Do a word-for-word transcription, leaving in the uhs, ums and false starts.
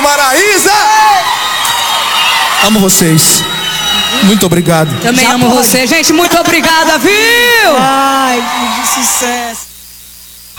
Maraísa! Amo vocês. Muito obrigado. Também Já amo pode. você, gente. Muito obrigada, viu? Ai, que sucesso.